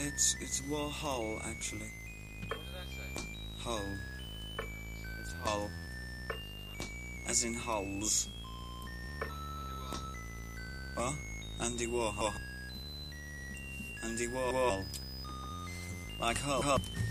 It's Warhol actually. What did I say? Hull. It's Hull. As in hulls. What? Andy Warhol. Andy Warhol. Like Hull.